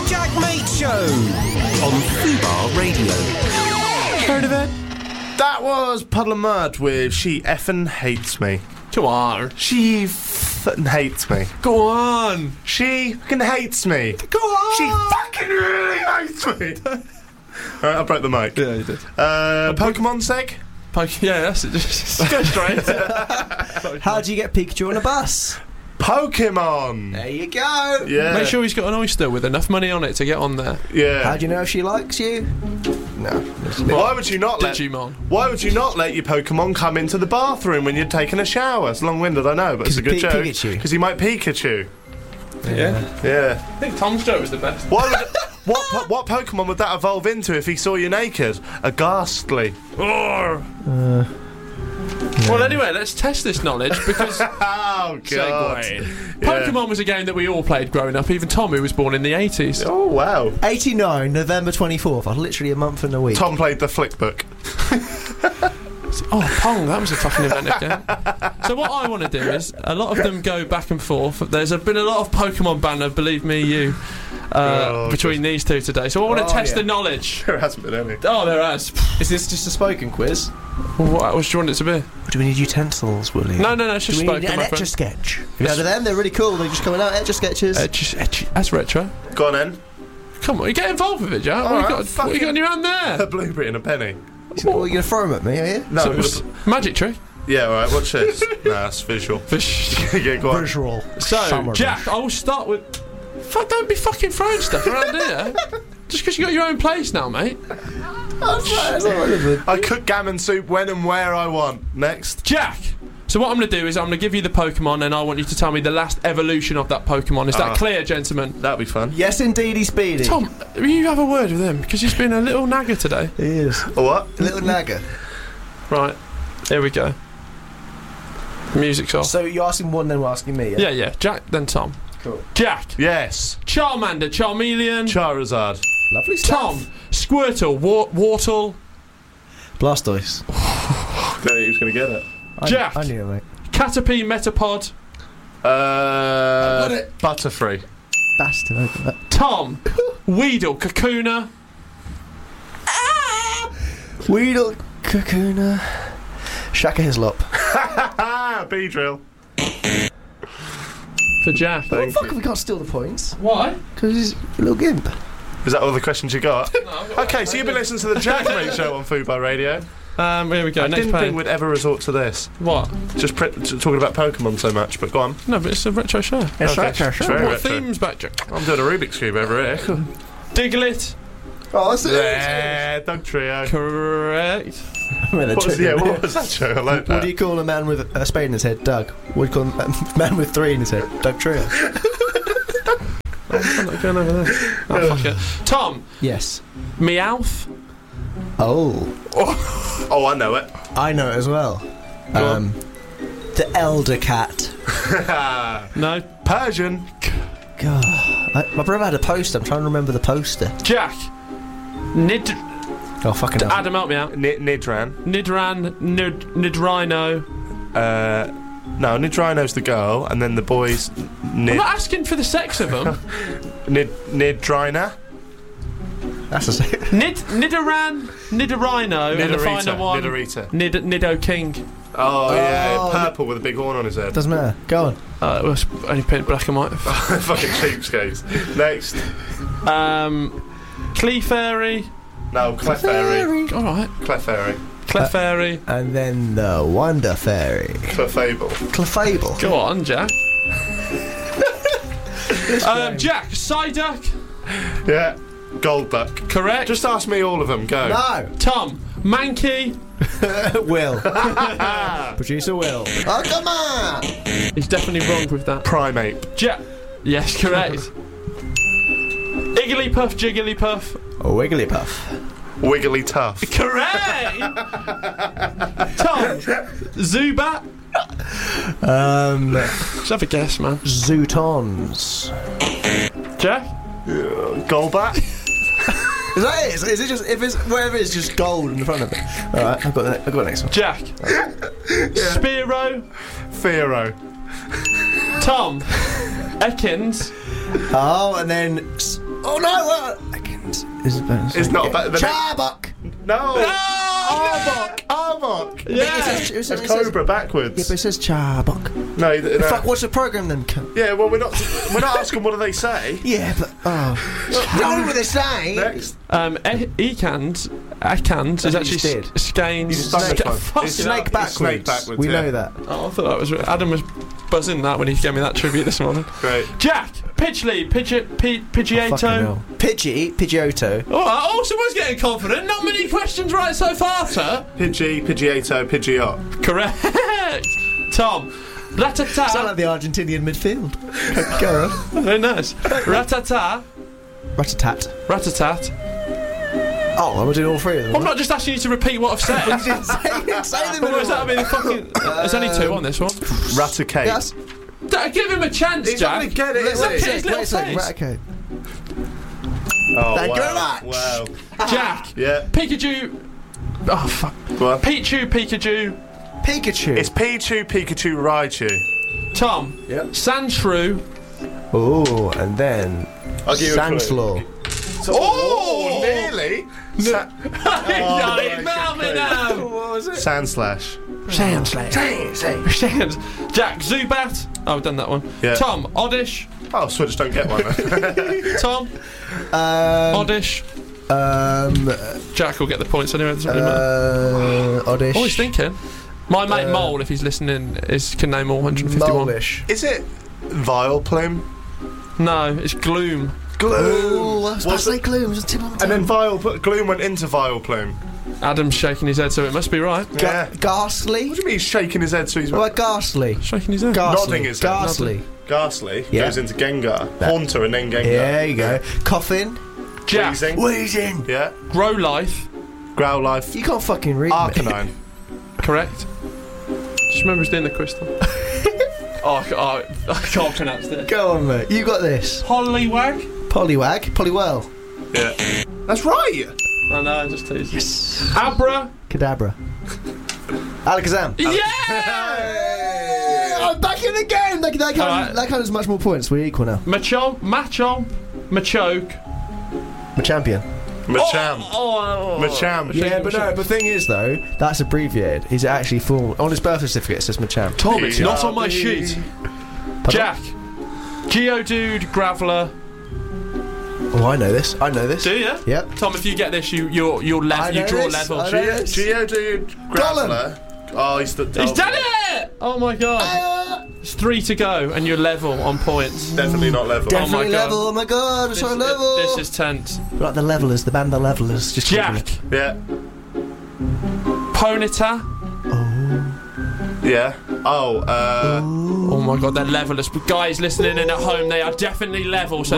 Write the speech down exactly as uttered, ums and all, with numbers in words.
Jack Mate Show on Fubar Radio. Heard of it? That was Puddle of Mud with She Effin' Hates Me. Come on. She f***ing hates me. Go on. She fucking hates me. Go on. She fucking really hates me. Alright, I broke the mic. Yeah, you did. Uh, Pokemon Seg? Poke- yeah, that's it. Just go straight. How do you get Pikachu on a bus? Pokemon! There you go. Yeah. Make sure he's got an oyster with enough money on it to get on there. Yeah. How do you know if she likes you? No. Why would you not let Digimon. Why would you not let your Pokemon come into the bathroom when you're taking a shower? It's long-winded, I know, but it's a good Pi- joke. Pikachu. Because he might Pikachu. Yeah. Yeah. I think Tom's joke was the best. Why would, what po- what Pokemon would that evolve into if he saw you naked? A Ghastly. Uh, well, anyway, let's test this knowledge because Oh, God. Segway. Yeah. Pokemon was a game that we all played growing up. Even Tom, who was born in the eighties. Oh, wow. eighty-nine, November twenty-fourth. Literally a month and a week. Tom played the flick book. Oh, Pong, that was a fucking inventive game. So what I want to do is, a lot of them go back and forth. There's a, been a lot of Pokemon banner, believe me, you, uh, Oh, between these two today. So I want to Oh, test yeah. the knowledge. There hasn't been any. Oh, there has. Is this just a spoken quiz? What, what do you want it to be? Or do we need utensils, William? No, no, no, it's just Do we need spoken, an my etch a friend. sketch? Have you heard of them? They're really cool. They're just coming out, etch a sketches. Uh, just, uh, just- that's retro. Go on, then. Come on, you get involved with it, Jack. What, All you right, got, what you got in your hand A there? blueberry and a penny. Well, you're going to throw them at me, are you? No, So I'm it was gonna- magic trick. yeah, alright, watch this. No, that's visual. Yeah, go on. Visual. So, Summer Jack, I will start with. Fuck, don't be fucking throwing stuff around here. Just because you got your own place now, mate. That's not relevant. I cook gammon soup when and where I want. Next. Jack! So what I'm going to do is I'm going to give you the Pokemon and I want you to tell me the last evolution of that Pokemon. Is that Ah. clear, gentlemen? That'd be fun. Yes, indeedy, Speedy. Tom, will you have a word with him? Because he's been a little nagger today. He is. A what? A little nagger. Right, here we go. Music's off. So you're asking one, then we're asking me, yeah? Yeah, yeah. Jack, then Tom. Cool. Jack. Yes. Charmander, Charmeleon. Charizard. Lovely stuff. Tom. Squirtle, War- Wartle. Blastoise. I didn't think he was going to get it. I- Jack. I knew it, mate. Caterpie, Metapod. Uh, got it. Butterfree. Bastard, open that. Tom. Weedle, Kakuna. Weedle, Kakuna. Shaka Hislop. Ah, Beedrill. For Jack. Well, Thank fuck, you. we can't steal the points. Why? Because he's a little gimp. Is that all the questions you got? Okay, so you've been listening to the Jack Mate Show on Fubar Radio. Um, here we go. I Next didn't page. think we'd ever resort to this. What? Just pre- t- talking about Pokemon so much, but go on. No, but it's a retro show. It's Okay. retro, It's sure. very What retro. themes back, Jack? I'm doing a Rubik's Cube over here. Diglett. Oh, that's it. Yeah, Dog Trio. Correct. What was, yeah, what was that show? I like What that. do you call a man with a spade in his head? Doug. What do you call a man with three in his head? Doug Trio. I'm not going over there. Oh, fuck it. Tom. Yes. Meowth. Oh. Oh, I know it. I know it as well. Go Um, the Elder Cat. No. Persian. God. I, my brother had a poster. I'm trying to remember the poster. Jack. Nid. Oh, fucking hell. Adam, help me out. N- Nidran. Nidran. Nid. Nidrino. Uh, no, Nidrino's the girl, and then the boys. I'm Nid. not asking for the sex of them. Nid. Nidrina. That's a second. Nid. Nidoran. Nidorino. And the final Nidorita. one. Nidorita. Nid. Nido King. Oh, yeah, Oh, purple with a big horn on his head. Doesn't matter. Go on. Uh, it was only painted black and white. Fucking cheapskates. Next. Um. Clefairy. No, Clefairy. Alright. Clefairy. Clefairy. And then the Wonder Fairy. Clefable. Clefable. Go on, Jack. um, Jack. Psyduck. Yeah. Golduck. Correct. Just ask me all of them. Go. No. Tom. Mankey. Will. Producer Will. Oh, come on. He's definitely wrong with that. Primate. Jack. Yes, correct. Igglypuff, Jigglypuff. A Wigglypuff. Wiggly Tough. Correct. Tom. Zubat. Um, Just have a guess, man. Zootons. Jack. Golbat. Is that it? Is, is it just if it's whatever it's just gold in the front of it? All right, I've got the I've got the next one. Jack. Spearow. Fearow. Tom. Ekans. Oh, and then s- Oh no! What? Is it It's not better than Charbok. No. Ah! Arbok. Arbok. Yeah. It says- it says- It's Cobra backwards. Yeah, but it says Charbok. No, th- no. Fuck, what's the program then? cunt? Yeah, well, we're not we're not asking what do they say. Yeah, but oh, we know what they're saying. Next. Um, e- Ekans, Ekans is what actually you did. Skeins. He's a snake. Fuck. It's Snake It's backwards. snake backwards, We yeah. know that. Oh, I thought that was re- Adam was buzzing that when he gave me that tribute this morning. Great. Jack, Pidgley, Pidge- P- Fucking Pidgeotto. hell. Pidgey, Pidgeotto. Oh, oh, someone's getting confident. Not many questions right so far, sir. Pidgey, Pidgeotto, Pidgeot. Correct. Tom, Ratata. Sound like the Argentinian midfield. Go on. Very nice. Ratata, Rat-a-tat. Ratatat. Oh, am I doing all three of them? I'm not just asking you to repeat what I've said. say, say them in What was that? I order. mean, fucking. There's only two on this one. Raticate. Yes. D- Give him a chance, He's not Jack. gonna get it, Wait is a he? His second, little wait a second. face. Right, okay. Oh, Thank you very wow. much. Wow. Jack, Yeah. Pikachu. Oh fuck. Go on. Pichu, Pikachu. Pikachu. It's Pichu, Pikachu, Raichu. Tom. Yep. Sandshrew. Oh, and then I'll give you a clue. Sandslaw. Oh, nearly. Sa- Got it, my Melvin God. now. What was it? Sandslash. Sandslash. Sand. Jack, Zubat. Oh, I've done that one. Yeah. Tom, Oddish. Oh, so I just don't get one. Tom, Um, Oddish. um, Jack will get the points anyway. It doesn't really matter. uh, Oddish. Oh, he's thinking. My mate Uh, Mole, if he's listening, is can name all one hundred fifty-one. Molish. Is it Vileplume? No, it's Gloom. Gloom. I was about to What's say it? Gloom. It was a tip on the And then tongue. Vile, Gloom went into Vileplume. Adam's shaking his head, so it must be right. Ga- Yeah. Ghastly. What do you mean he's shaking his head so he's What about Ghastly? Shaking his head. Ghastly. Nodding his head. Ghastly. Ghastly Yeah. goes into Gengar. That- Haunter and then Gengar. Yeah, there you go. Coffin. Jack, Wheezing. Wheezing. Yeah. Growlithe. Growlithe. You can't fucking read me. Arcanine. Correct. Just remember he's doing the crystal. oh, I, ca- oh, I can't pronounce it. Go on, mate. You got this. Hollywag. Poliwag. Poliwell. Yeah. That's right. I know, I'm just teasing. Yes. Abra. Kadabra. Alakazam. Yeah! I'm back in the game. That, that, All count, right. that counts as much more points. We're equal now. Machomp. Machomp. Machoke. My champion. Machamp. Oh, oh, Machamp. Yeah, but no. The thing is, though, that's abbreviated. Is it actually full on his birth certificate? It says Machamp. Tom, it's not on my P R B. sheet. Jack. Geodude. Graveler. Oh, I know this. I know this. Do you? Yep. Tom, if you get this, you you're you're I level. You know draw this, level. I know Geo- this. Geodude. Graveler. Oh, he's the. He's oh, done it! Oh my god. It's three to go, and you're level on points. Definitely not level. Damn. Definitely God. level. Oh my god, we're This, so level. this is tense. Like the levelers, the band, the levelers. Just Jack. Yeah. Ponyta. Yeah. Oh, uh. Oh my god, they're levelers. Guys listening in at home, they are definitely level. So